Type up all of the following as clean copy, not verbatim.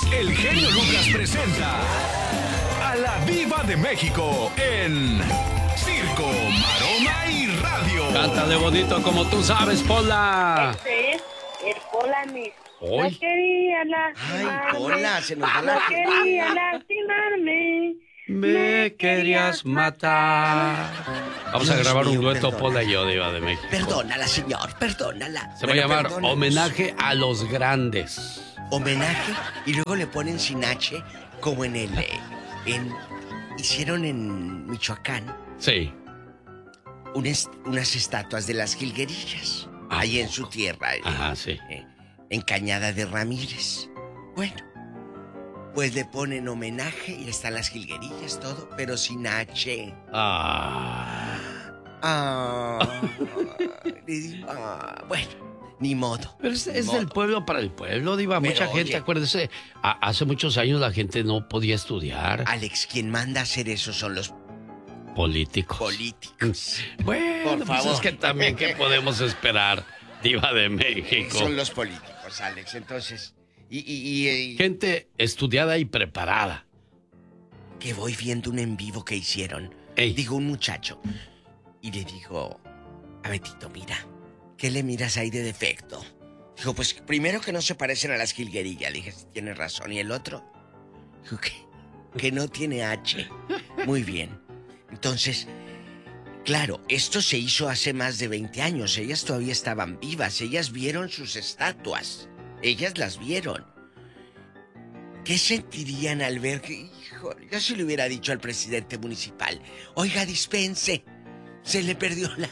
el genio Lucas presenta a la Diva de México en Circo, Maroma y Radio. Cántale bonito como tú sabes, Pola. Este es el Pola Miss. Hoy. No quería lastimarme. Ay, Pola, se nos va la No quería lastimarme. Me querías matar. Vamos a Dios grabar un mío, dueto, perdona. Pola y yo, Diva de México. Perdónala, señor, perdónala. Se va a llamar perdónanos. Homenaje a los Grandes. Homenaje y luego le ponen sin H como en el... hicieron en Michoacán Sí. unas estatuas de las jilguerillas. ¿A Ahí en poco? su tierra. Ajá, sí. En Cañada de Ramírez. Bueno, pues le ponen homenaje y están las jilguerillas, todo, pero sin H. Bueno, ni modo. Pero es ni del modo. pueblo para el pueblo, Diva. Pero, Mucha gente, oye. acuérdese, hace muchos años la gente no podía estudiar. Alex, quien manda a hacer eso son los Políticos. políticos. Bueno, Por pues favor. es que también, ¿qué podemos esperar, Diva de México? Son los políticos, Alex. Entonces, y Gente estudiada y preparada. que voy viendo un en vivo que hicieron. Ey. Digo, un muchacho. Y le digo, a Betito, mira, ¿qué le miras ahí de defecto? Dijo, pues primero que no se parecen a las jilguerillas. Le dije, sí, tienes razón. ¿Y el otro? Dijo, que no tiene H. Muy bien. Entonces, claro, esto se hizo hace más de 20 años. Ellas todavía estaban vivas. Ellas vieron sus estatuas. Ellas las vieron. ¿Qué sentirían al ver que, hijo, yo se le hubiera dicho al presidente municipal, oiga, dispense, se le perdió la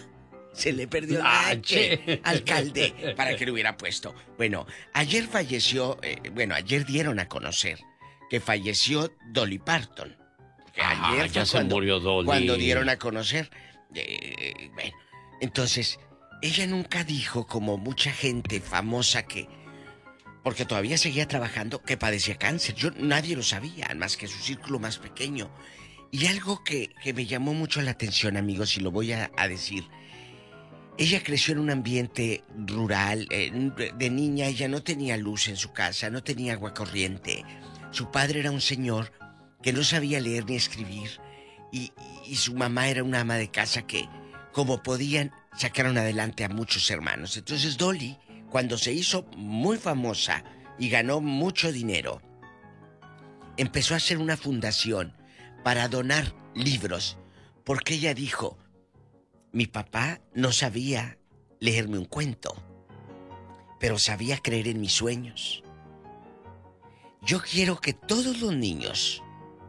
La H, H. alcalde, para que le hubiera puesto. Bueno, ayer falleció, ayer dieron a conocer que falleció Dolly Parton. Porque Ah, ayer ya fue se murió Dolly. cuando dieron a conocer. Bueno, entonces, ella nunca dijo, como mucha gente famosa que, porque todavía seguía trabajando, que padecía cáncer. Nadie lo sabía, más que su círculo más pequeño. Y algo que me llamó mucho la atención, amigos, y lo voy a decir. Ella creció en un ambiente rural. De niña ella no tenía luz en su casa, no tenía agua corriente. Su padre era un señor que no sabía leer ni escribir. Y su mamá era una ama de casa que, como podían, sacaron adelante a muchos hermanos. Entonces Dolly, cuando se hizo muy famosa y ganó mucho dinero, empezó a hacer una fundación para donar libros, porque ella dijo, mi papá no sabía leerme un cuento, pero sabía creer en mis sueños. Yo quiero que todos los niños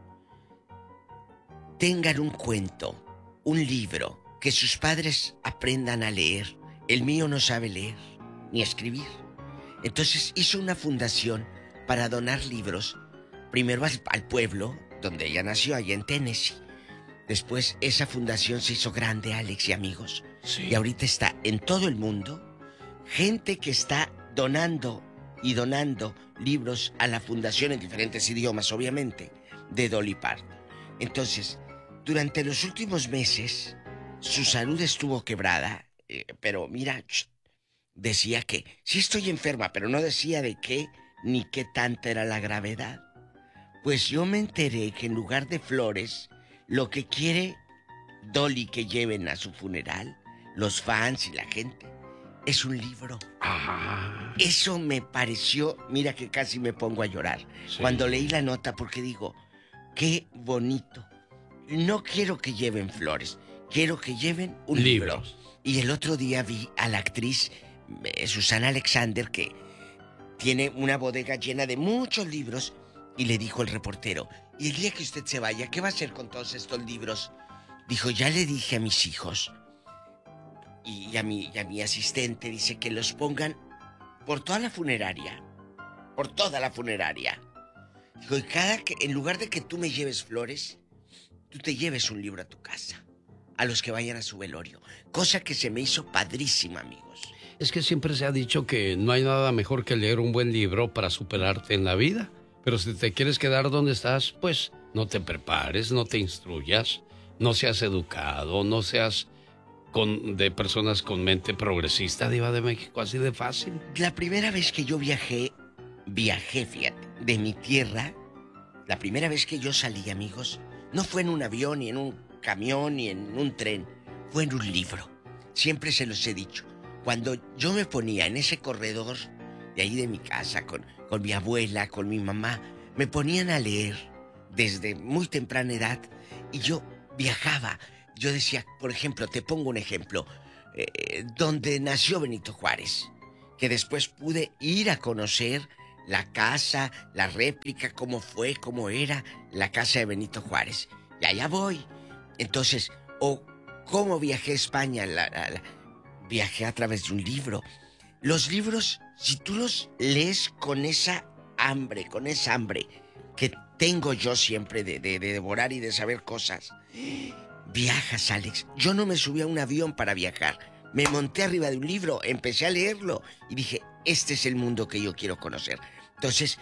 tengan un cuento, un libro, que sus padres aprendan a leer. El mío no sabe leer ni escribir. Entonces hizo una fundación para donar libros, primero al pueblo donde ella nació, allá en Tennessee. Después esa fundación se hizo grande, Alex y amigos. Sí. Y ahorita está en todo el mundo gente que está donando y donando libros a la fundación en diferentes idiomas, obviamente, de Dolly Parton. Entonces, durante los últimos meses, su salud estuvo quebrada, pero mira, decía que sí estoy enferma, pero no decía de qué ni qué tanta era la gravedad. Pues yo me enteré que en lugar de flores, lo que quiere Dolly que lleven a su funeral, los fans y la gente, es un libro. Ah, Eso me pareció, mira que casi me pongo a llorar sí. cuando leí la nota, porque digo, qué bonito. No quiero que lleven flores, quiero que lleven un libro. Libros. Y el otro día vi a la actriz Susana Alexander, que tiene una bodega llena de muchos libros, y le dijo el reportero, ¿y el día que usted se vaya, qué va a hacer con todos estos libros? Dijo, ya le dije a mis hijos y a mi asistente, dice que los pongan por toda la funeraria. Por toda la funeraria. Dijo, y en lugar de que tú me lleves flores, tú te lleves un libro a tu casa, a los que vayan a su velorio. Cosa que se me hizo padrísima, amigos. Es que siempre se ha dicho que no hay nada mejor que leer un buen libro para superarte en la vida. Pero si te quieres quedar donde estás, pues no te prepares, no te instruyas, no seas educado, no seas de personas con mente progresista, Diva de México, así de fácil. La primera vez que yo viajé, viajé, fíjate, de mi tierra. La primera vez que yo salí, amigos, no fue en un avión, ni en un camión, ni en un tren. Fue en un libro. Siempre se los he dicho. Cuando yo me ponía en ese corredor de ahí de mi casa, con mi abuela, con mi mamá, me ponían a leer desde muy temprana edad y yo viajaba. Yo decía, por ejemplo, te pongo un ejemplo, donde nació Benito Juárez, que después pude ir a conocer la casa, la réplica, cómo fue, cómo era la casa de Benito Juárez. Y allá voy. Entonces, cómo viajé a España, viajé a través de un libro. Los libros, si tú los lees con esa hambre que tengo yo siempre de devorar y de saber cosas, viajas, Alex. Yo no me subí a un avión para viajar. Me monté arriba de un libro, empecé a leerlo y dije, este es el mundo que yo quiero conocer. Entonces,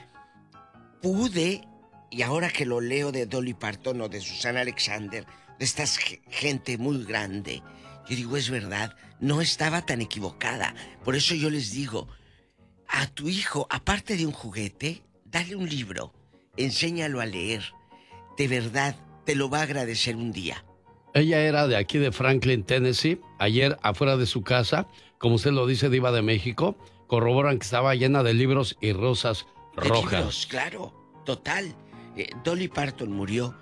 pude, y ahora que lo leo de Dolly Parton o de Susana Alexander, de esta gente muy grande, yo digo, es verdad, no estaba tan equivocada. Por eso yo les digo, a tu hijo, aparte de un juguete, dale un libro, enséñalo a leer. De verdad, te lo va a agradecer un día. Ella era de aquí de Franklin, Tennessee. Ayer, afuera de su casa, como usted lo dice, Diva de México, corroboran que estaba llena de libros y rosas rojas. De libros, claro, total. Dolly Parton murió.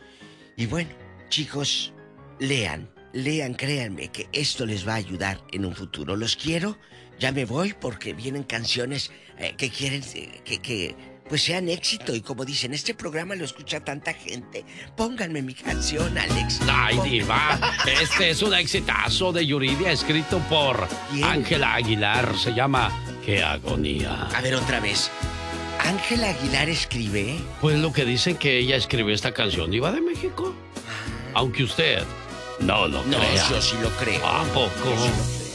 Y bueno, chicos, lean, créanme que esto les va a ayudar en un futuro. Los quiero, ya me voy porque vienen canciones que quieren que pues sean éxito. Y como dicen, este programa lo escucha tanta gente. Pónganme mi canción, Alex. Ay, Diva, este es un exitazo de Yuridia, escrito por Ángela Aguilar. Se llama Qué agonía. A ver, otra vez. ¿Ángela Aguilar escribe? Pues lo que dicen que ella escribió esta canción, Diva de México. Aunque usted no lo crea. No, yo sí lo creo. ¿A poco? Yo sí lo creo.